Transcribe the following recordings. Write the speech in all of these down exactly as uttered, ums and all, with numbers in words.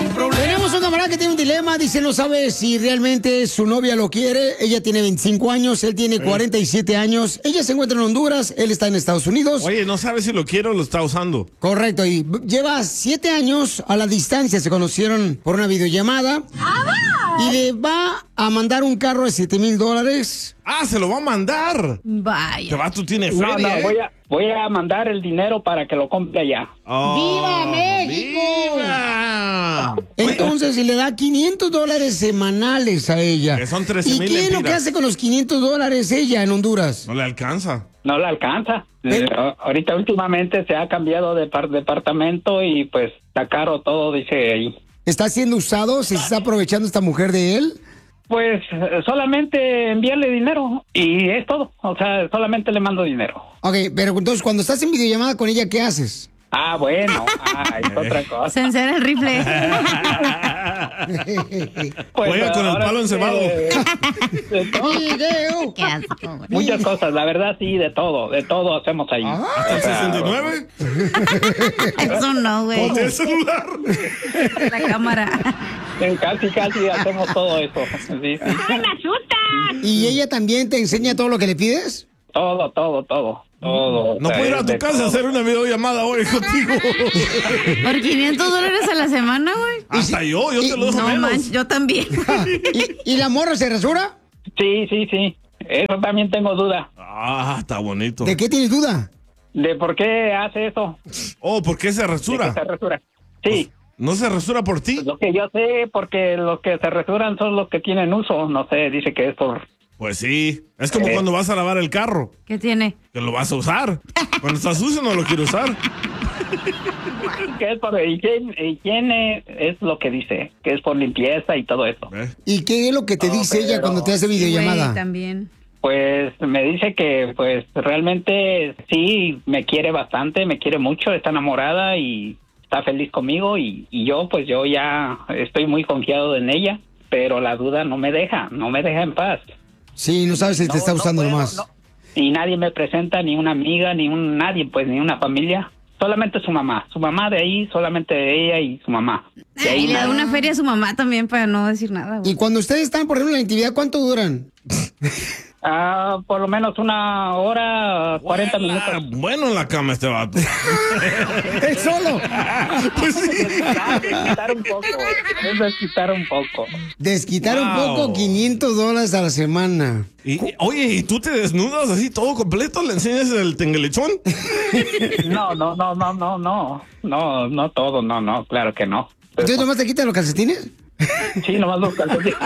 Tenemos un camarada que tiene un dilema, dice no sabe si realmente su novia lo quiere. Ella tiene veinticinco años, él tiene cuarenta y siete años. Ella se encuentra en Honduras, él está en Estados Unidos. Oye, no sabe si lo quiere o lo está usando. Correcto, y lleva siete años a la distancia, se conocieron por una videollamada. Y le va a mandar un carro de siete mil dólares. Ah, se lo va a mandar. Vaya. Te va, tú tienes No, feria, no, ¿eh? voy a, voy a mandar el dinero para que lo compre allá. Oh, ¡Viva México! ¡Viva! Entonces, si le da quinientos dólares semanales a ella. Que son trece ¿Y mil qué es lo que lempiras. hace con los quinientos dólares ella en Honduras? No le alcanza. No le alcanza. ¿Eh? Eh, ahorita últimamente se ha cambiado de par- departamento y pues está caro todo, dice ahí. ¿Está siendo usado? ¿Se está aprovechando esta mujer de él? Pues eh, solamente enviarle dinero y es todo. O sea, solamente le mando dinero. Ok, pero entonces cuando estás en videollamada con ella, ¿qué haces? Ah, bueno. Ah, es otra cosa. Se encera el rifle. Pues, Juega con el ahora palo sí encebado. que- de todo. ¡Video! Qué asco, güey. Muchas cosas, la verdad sí, de todo, de todo hacemos ahí. ¿Hasta el O sea, sesenta y nueve? Eso no, güey. ¿Con el celular? La cámara. en casi, casi hacemos todo eso. Sí, sí. ¿Y ella también te enseña todo lo que le pides? Todo, todo, todo, todo. No O sea, puedo ir a es tu de casa a todo. hacer una videollamada hoy contigo. Por quinientos dólares a la semana, güey. Hasta yo, yo te lo dejo No menos. manches, yo también. ¿Y, y la morra se rasura? Sí, sí, sí. Eso también tengo duda. Ah, está bonito. ¿De qué tienes duda? ¿De por qué hace eso? Oh, ¿por qué se ¿De qué rasura? se resura? Sí. ¿No se rasura por ti? Lo que yo sé, porque los que se resuran son los que tienen uso. No sé, dice que es por... Pues sí. Es como Eh. cuando vas a lavar el carro, ¿Qué tiene? que lo vas a usar. Cuando está sucio no lo quiero usar. Que es por higiene, higiene, es lo que dice, que es por limpieza y todo eso. ¿Eh? ¿Y qué es lo que te No, dice ella pero- cuando te hace Güey, videollamada? también. Pues me dice que pues realmente sí, me quiere bastante, me quiere mucho, está enamorada y está feliz conmigo y, y yo pues yo ya estoy muy confiado en ella, pero la duda no me deja, no me deja en paz. Sí, no sabes si te No, está no usando puedo, nomás. no. Y nadie me presenta, ni una amiga, ni un nadie, pues ni una familia. Solamente su mamá. Su mamá de ahí, solamente ella y su mamá. De ahí Y le da nada. una feria a su mamá también para no decir nada, güey. Y cuando ustedes están, por ejemplo, en la intimidad, ¿cuánto duran? Ah, por lo menos una hora, cuarenta Buena- minutos. Bueno en la cama este vato. ¡Él solo! Pues sí. Desquitar un poco. Es desquitar un poco. Desquitar un Wow. poco, quinientos dólares a la semana. Y, y- oye, ¿y tú te desnudas así todo completo? ¿Le enseñas el tengelechón? No, no, no, no, no, no. No, no todo, no, no, claro que no. ¿Entonces nomás te quitan los calcetines? Sí, nomás los calcetines.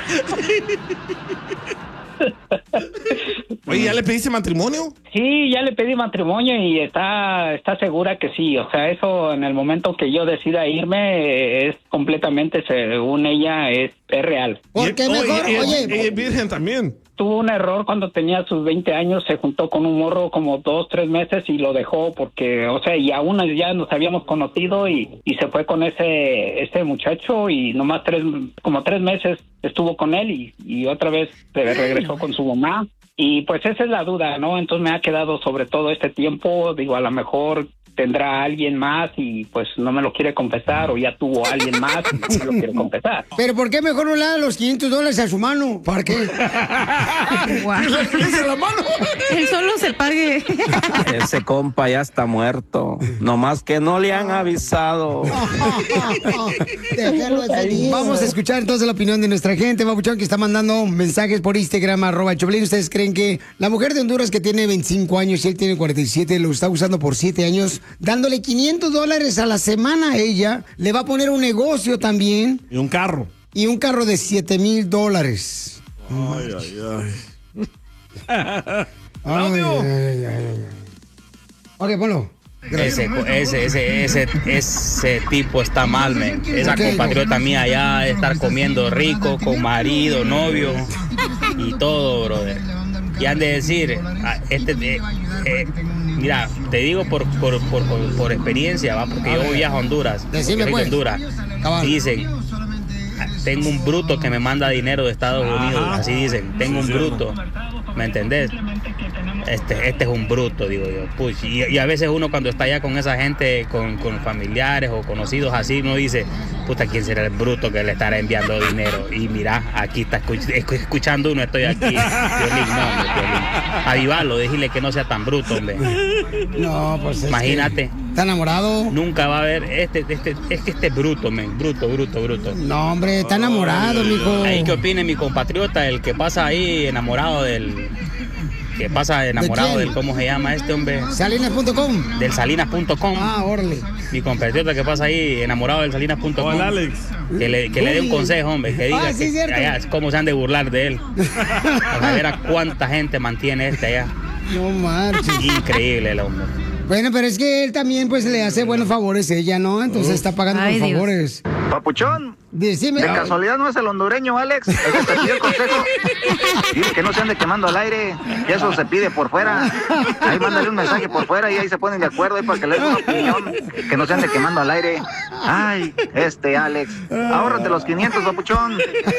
Oye, ¿ya le pediste matrimonio? Sí, ya le pedí matrimonio y está está segura que sí. O sea, eso en el momento que yo decida irme eh, es completamente, según ella, es, es real. Porque Y- mejor, y- y- oye, y es virgen también. Tuvo un error cuando tenía sus veinte años, se juntó con un morro como dos, tres meses y lo dejó porque, o sea, y aún ya nos habíamos conocido y, y se fue con ese ese muchacho y nomás tres, como tres meses estuvo con él y, y otra vez se regresó con su mamá. Y pues esa es la duda, ¿no? Entonces me ha quedado sobre todo este tiempo, digo, a lo mejor tendrá alguien más y pues no me lo quiere confesar o ya tuvo alguien más y no me lo quiere confesar. ¿pero por qué mejor no le da los quinientos dólares a su mano? ¿Para qué? Guau. ¿Dice la mano? Él solo se pague. Ese compa ya está muerto. Nomás que no le han avisado. Déjalo así. Vamos a escuchar entonces la opinión de nuestra gente, Papuchón, que está mandando mensajes por Instagram, arroba el Choplin. ¿Ustedes creen que la mujer de Honduras que tiene veinticinco años y él tiene cuarenta y siete, lo está usando por siete años, dándole quinientos dólares a la semana a ella, le va a poner un negocio también Y un carro. y un carro de siete mil dólares? Ay, ay, ay. Ay, Claudio. ay, ay, ay, ay. Ok, ponlo. Ese, ese, ese, ese, ese tipo está mal, men. Esa Ok. compatriota mía ya de estar comiendo rico, con marido, novio y todo, brother. Y han de decir, ah, este, eh, eh, mira, te digo por, por, por, por, por experiencia, ¿va? Porque yo viajo a Honduras, Decime, yo soy de pues. Honduras. Cabal. Dicen, ah, tengo un bruto que me manda dinero de Estados Ajá. Unidos, así dicen, tengo un Sí, bruto, ¿me entendés? este, este es un bruto, digo yo. Puch, y, y a veces uno cuando está allá con esa gente, con, con familiares o conocidos así, uno dice, puta, ¿quién será el bruto que le estará enviando dinero? Y mira, aquí está escuch escuchando uno, estoy aquí. Piolín, no, hombre, Piolín. Avivalo, decirle que no sea tan bruto, hombre. No, pues imagínate. ¿Está enamorado? Nunca va a haber, este, este, es que este es bruto, men, bruto, bruto, bruto. No, hombre, está enamorado, mijo. Ahí qué opine mi compatriota, el que pasa ahí enamorado del... que pasa enamorado ¿De del, ¿cómo se llama este hombre? Salinas punto com. Del Salinas punto com. Ah, órale. Mi compatriota que pasa ahí enamorado del Salinas punto com. Hola, Alex. Que le, que le dé un consejo, hombre, que diga Ah, sí, que cierto. allá, cómo se han de burlar de él. A ver a cuánta gente mantiene este allá. No marches. Increíble el hombre. Bueno, pero es que él también pues le hace buenos favores a ella, ¿no? Entonces está pagando Ay, los Dios. favores. Papuchón, Decime. de casualidad no es el hondureño, Alex, el que te pidió el consejo. Dile que no se ande quemando al aire, que eso se pide por fuera. Ahí mándale un mensaje por fuera y ahí se ponen de acuerdo ahí para que le den una opinión, que no se ande quemando al aire. Ay, este Alex, ahórrate los quinientos, papuchón.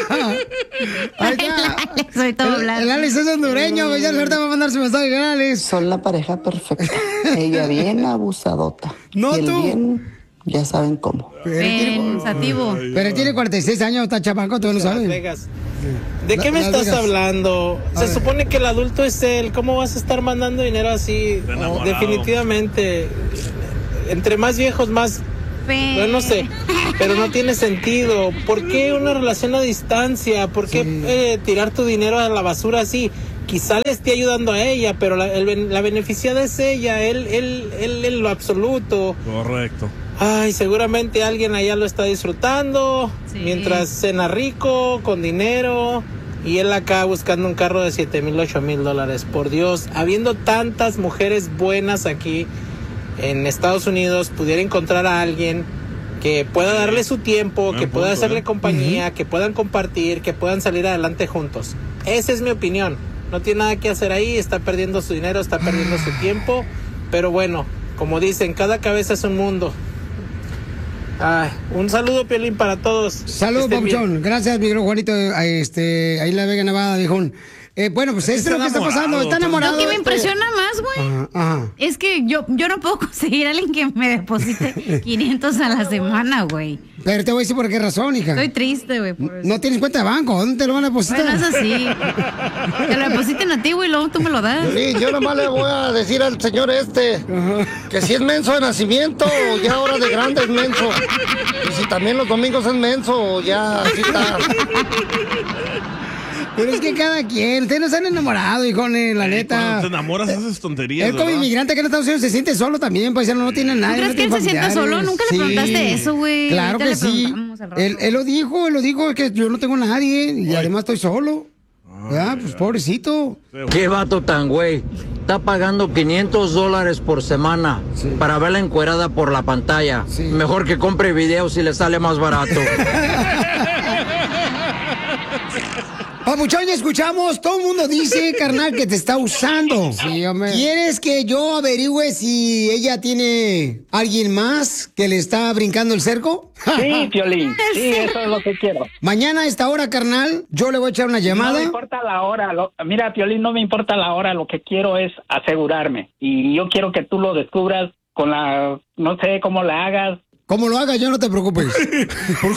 Ahí está. Alex, soy todo El, blanco. el Alex es hondureño, güey. Ya ahorita va a mandar su mensaje, el Alex. Son la pareja perfecta. Ella bien abusadota. No, y él tú. bien, ya saben cómo. Pero él tiene, Pensativo. pero él tiene cuarenta y seis años, está chapanco, tú no Las sabes. Vegas. ¿De qué La- me Las estás Vegas. hablando? A Se ver. supone que el adulto es él. ¿Cómo vas a estar mandando dinero así? enamorado. Definitivamente. Entre más viejos, más... Pe- Yo no sé, pero no tiene sentido. ¿Por qué una relación a distancia? ¿Por qué eh, tirar tu dinero a la basura así? Quizá le esté ayudando a ella, pero la, el ben- la beneficiada es ella, él, él, él en lo absoluto. Correcto. Ay, seguramente alguien allá lo está disfrutando, Sí. mientras cena rico, con dinero, y él acá buscando un carro de siete mil, ocho mil dólares. Por Dios, habiendo tantas mujeres buenas aquí en Estados Unidos, pudiera encontrar a alguien que pueda darle su tiempo, Buen que pueda punto, hacerle ¿eh? compañía, que puedan compartir, que puedan salir adelante juntos. Esa es mi opinión. No tiene nada que hacer ahí, está perdiendo su dinero, está perdiendo su tiempo, pero bueno, como dicen, cada cabeza es un mundo. Ay, un saludo, Piolín, para todos. Saludos, Que estén bien. Papuchón. Gracias, mi querido Juanito. Ahí, este, ahí en la Vega Nevada, viejón. Eh, bueno, pues esto es lo que está pasando. Está enamorado. Lo que me este- impresiona más, güey, Ajá, ajá. es que yo, yo no puedo conseguir a alguien que me deposite quinientos a la semana, güey. Pero te voy a decir por qué razón, hija. Estoy triste, güey, por eso. No tienes cuenta de banco. ¿Dónde te lo van a depositar? Bueno, es así. Que lo depositen a ti, güey, luego tú me lo das. Sí, yo nomás le voy a decir al señor este que si es menso de nacimiento, ya ahora de grande es menso. Y si también los domingos es menso, ya así está. Pero es que cada quien, ustedes no se han enamorado, hijones, la neta. Cuando te enamoras haces tonterías, Él como ¿verdad? inmigrante que en Estados Unidos se siente solo también, pues no tiene a nadie. crees no que él tiene se siente familiares. solo? Nunca le preguntaste eso, güey. Claro Ahorita que le sí. preguntamos al rato. Él, él lo dijo, él lo dijo, que yo no tengo a nadie y además estoy solo. ¿Verdad? Pues pobrecito. ¿Qué vato tan güey? Está pagando quinientos dólares por semana para verla encuerada por la pantalla. Sí. Mejor que compre videos y le sale más barato. Papuchón, ya escuchamos, todo el mundo dice, carnal, que te está usando. Sí, hombre. ¿Quieres que yo averigüe si ella tiene alguien más que le está brincando el cerco? Sí, Piolín, sí, eso es lo que quiero. Mañana a esta hora, carnal, yo le voy a echar una No llamada. me importa la hora, lo- mira, Piolín, no me importa la hora, lo que quiero es asegurarme. Y yo quiero que tú lo descubras con la, no sé cómo la hagas. Como lo haga, yo no te preocupes.